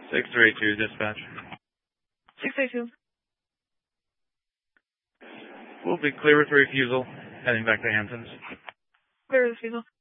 632 dispatch. 632. We'll be clear with refusal, heading back to Hamptons. Clear with refusal.